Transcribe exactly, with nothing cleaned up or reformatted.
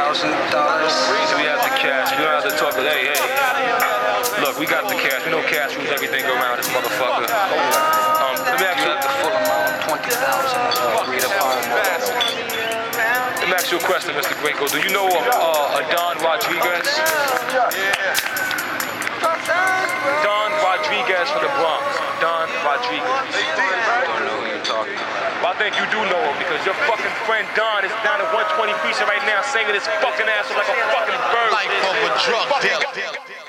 thousand dollars. So we have the cash. We don't have to talk. Hey, hey. Look, we got the cash. We know cash rules everything around this motherfucker. Um, let me ask you the full amount, twenty thousand. Agreed upon. Let me ask you a question, Mister Gringo. Do you know uh, Don Rodriguez? Don Rodriguez from the Bronx. Don Rodriguez. I don't know who you're talking about. Well, I think you do know him because your fucking friend Don is down at one twenty Pizza right now singing his fucking ass off like a fucking bird. Life of a drug dealer.